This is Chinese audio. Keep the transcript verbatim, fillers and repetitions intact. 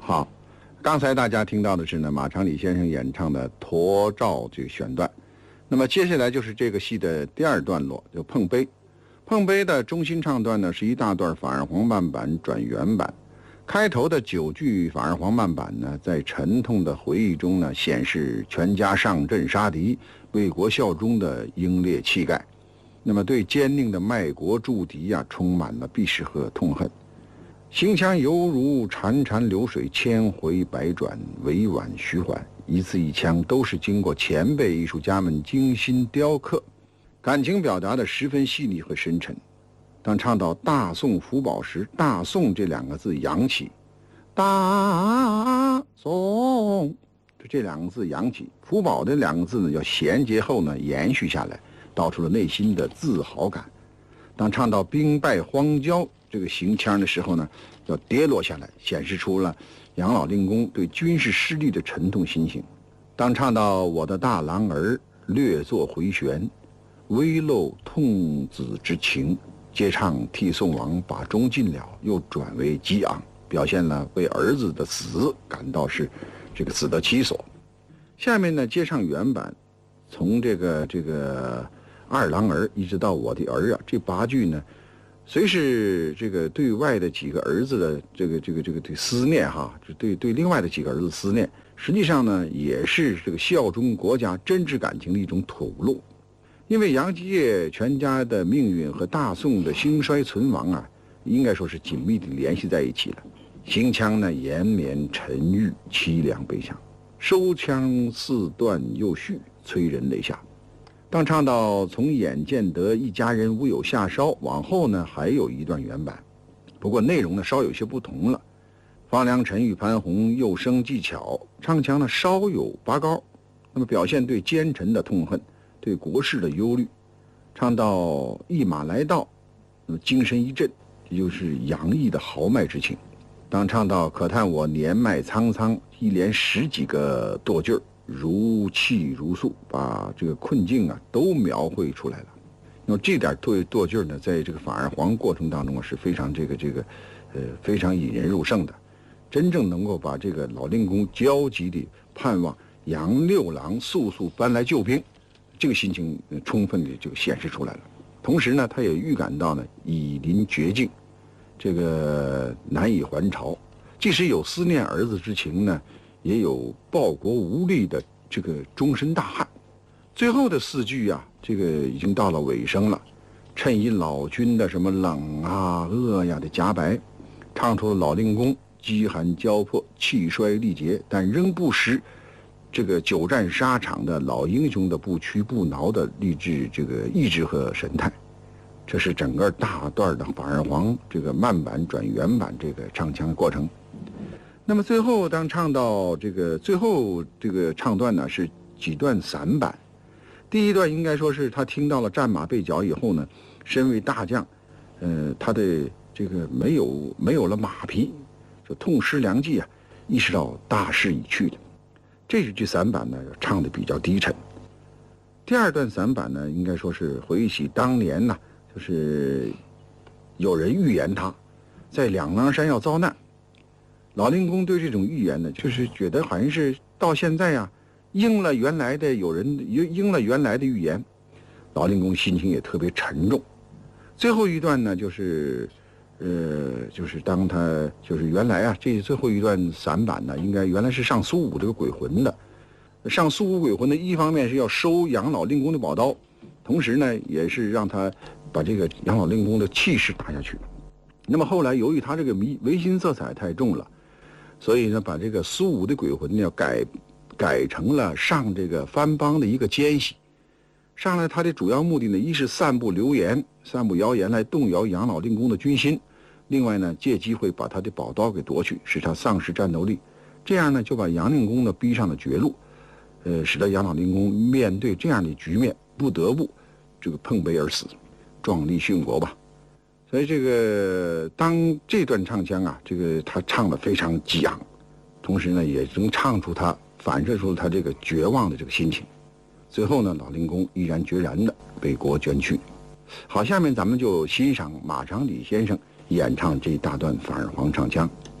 好，刚才大家听到的是呢马长礼先生演唱的《驼照》这个选段，那么接下来就是这个戏的第二段落，就碰杯。碰杯的中心唱段呢是一大段反二黄慢板转原版，开头的九句反二黄慢板呢，在沉痛的回忆中呢，显示全家上阵杀敌、为国效忠的英烈气概。那么对坚定的卖国助敌啊，充满了鄙视和痛恨。行腔犹如潺潺流水，千回百转，委婉徐缓，一字一腔都是经过前辈艺术家们精心雕刻，感情表达的十分细腻和深沉。当唱到大宋福宝时，大宋这两个字扬起，大宋这两个字扬起，福宝这两个字呢要衔接后呢延续下来，道出了内心的自豪感。当唱到兵败荒郊这个行腔的时候呢，要跌落下来，显示出了杨老令公对军事失利的沉痛心情。当唱到我的大郎儿略作回旋，微露痛子之情，接唱替宋王把钟尽了，又转为激昂，表现了为儿子的死感到是这个死得其所。下面呢接唱原版，从这个这个二郎儿一直到我的儿啊，这八句呢虽是这个对外的几个儿子的这个这个这个对思念哈，对对另外的几个儿子思念，实际上呢也是这个效忠国家真挚感情的一种吐露。因为杨继业全家的命运和大宋的兴衰存亡啊，应该说是紧密地联系在一起了。行腔呢延绵沉郁，凄凉悲伤，收腔似断又续，催人泪下。当唱到从眼见得一家人无有下梢，往后呢还有一段原版，不过内容呢稍有些不同了。方良辰与潘虹又生技巧，唱腔呢稍有拔高，那么表现对奸臣的痛恨，对国事的忧虑。唱到一马来到，那么精神一振，这就是洋溢的豪迈之情。当唱到可叹我年迈苍苍，一连十几个跺句儿，如泣如诉，把这个困境啊都描绘出来了。那么这点跺跺句呢，在这个反二黄过程当中啊是非常这个这个呃非常引人入胜的，真正能够把这个老令公焦急地盼望杨六郎速速搬来救兵，这个心情充分地就显示出来了。同时呢，他也预感到呢已临绝境，这个难以还朝，即使有思念儿子之情呢，也有报国无力的这个终身大憾。最后的四句啊，这个已经到了尾声了，衬因老君的什么冷啊恶呀的夹白，唱出了老令公饥寒交迫、气衰力竭，但仍不失这个久战沙场的老英雄的不屈不挠的励志这个意志和神态。这是整个大段的反二黄这个慢板转原版这个唱腔的过程。那么最后当唱到这个最后这个唱段呢，是几段散板。第一段应该说是他听到了战马被缴以后呢，身为大将，呃，他的这个没有没有了马匹，就痛失良计啊，意识到大势已去了。这一句散板呢，唱的比较低沉。第二段散板呢，应该说是回忆起当年呢，就是有人预言他在两狼山要遭难。老令公对这种预言呢，就是觉得好像是到现在呀、啊，应了原来的有人应了原来的预言。老令公心情也特别沉重。最后一段呢，就是呃，就是当他就是原来啊，这最后一段散板呢，应该原来是上苏武这个鬼魂的。上苏武鬼魂的一方面是要收杨老令公的宝刀，同时呢，也是让他把这个杨老令公的气势打下去。那么后来由于他这个迷唯心色彩太重了，所以呢，把这个苏武的鬼魂呢改改成了上这个藩邦的一个奸细。上来他的主要目的呢，一是散布流言、散布谣言来动摇杨老令公的军心；另外呢，借机会把他的宝刀给夺去，使他丧失战斗力。这样呢，就把杨令公呢逼上了绝路，呃，使得杨老令公面对这样的局面，不得不这个碰杯而死，壮丽殉国吧。所以这个当这段唱腔啊，这个他唱得非常激昂，同时呢，也能唱出他反射出他这个绝望的这个心情。最后呢，老令公毅然决然地为国捐躯。好，下面咱们就欣赏马长礼先生演唱这一大段反二黄唱腔。